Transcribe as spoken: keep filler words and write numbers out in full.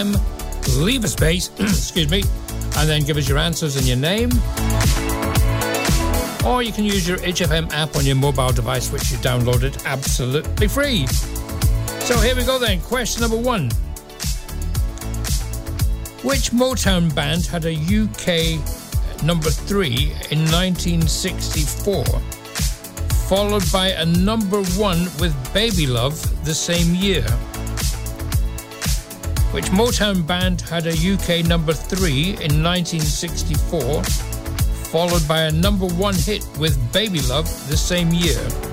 M, leave a space, excuse me, and then give us your answers and your name. Or you can use your H F M app on your mobile device, which you downloaded absolutely free. So here we go then. Question number one. Which Motown band had a U K number three in nineteen sixty-four, followed by a number one with Baby Love the same year? Which Motown band had a U K number three in nineteen sixty-four, followed by a number one hit with Baby Love the same year?